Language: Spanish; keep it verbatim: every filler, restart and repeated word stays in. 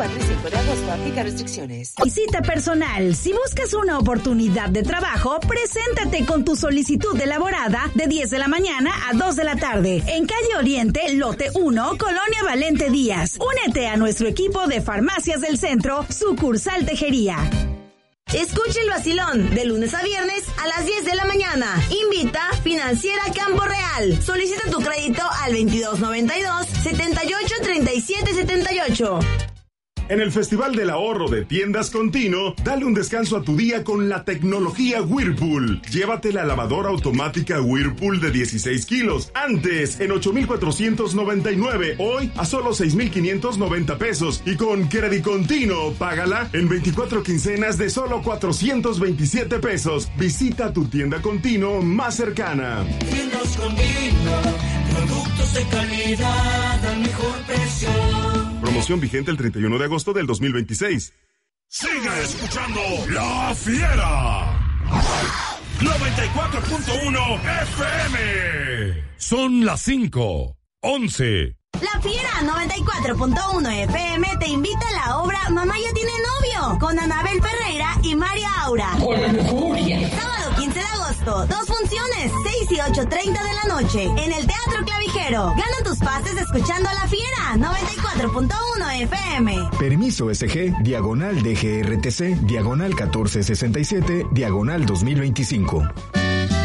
cuatro y cinco de agosto. Aplica restricciones. Visita personal. Si buscas una oportunidad de trabajo, preséntate con tu solicitud elaborada de diez de la mañana a dos de la tarde. En calle Oriente, lote uno, Colonia Valente Díaz. Únete a nuestro equipo de farmacias del centro, sucursal Tejería. Escucha el vacilón de lunes a viernes a las diez de la mañana. Invita Financiera Campo Real. Solicita tu crédito al veintidós noventa y dos, setenta y ocho, treinta y siete setenta y ocho. En el Festival del Ahorro de Tiendas Continuo, dale un descanso a tu día con la tecnología Whirlpool. Llévate la lavadora automática Whirlpool de dieciséis kilos. Antes, en ocho mil cuatrocientos noventa y nueve. Hoy, a solo seis mil quinientos noventa pesos. Y con Credit Continuo, págala en veinticuatro quincenas de solo cuatrocientos veintisiete pesos. Visita tu tienda Continuo más cercana. Tiendas Continuo, productos de calidad al mejor precio. Promoción vigente el treinta y uno de agosto del dos mil veintiséis. Sigue escuchando La Fiera. noventa y cuatro punto uno F M. Son las cinco, once. La Fiera noventa y cuatro punto uno F M te invita a la obra Mamá ya tiene novio con Anabel Ferreira y María Aura. Sábado quince de agosto, dos funciones, seis y ocho treinta de la noche en el Teatro Clavijero. Gana tus pases escuchando a La Fiera noventa y cuatro punto uno F M. Permiso S G, diagonal D G R T C, diagonal catorce sesenta y siete, diagonal dos mil veinticinco.